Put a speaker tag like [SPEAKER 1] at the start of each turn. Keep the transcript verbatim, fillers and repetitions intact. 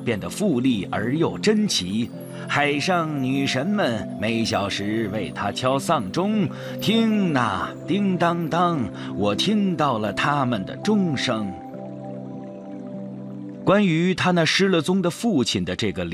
[SPEAKER 1] 变得富丽而又珍奇。海上女神们每小时为他敲丧钟，听呐，叮当当，我听到了他们的钟声。关于他那失了踪的父亲的这个